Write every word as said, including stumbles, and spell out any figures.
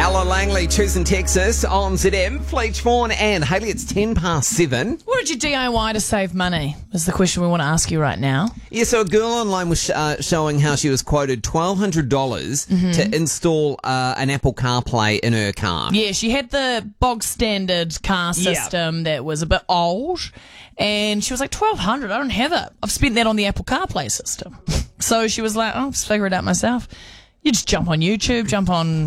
Ella Langley, Tucson, Texas, on Z M. Fleach Vaughan and Hayley, it's ten past seven. What did you D I Y to save money? Is the question we want to ask you right now. Yeah, so a girl online was uh, showing how she was quoted twelve hundred dollars Mm-hmm. to install uh, an Apple CarPlay in her car. Yeah, she had the bog standard car system that was a bit old, and she was like, twelve hundred dollars, I don't have it. I've spent that on the Apple CarPlay system. So she was like, oh, I'll just figure it out myself. You just jump on YouTube, jump on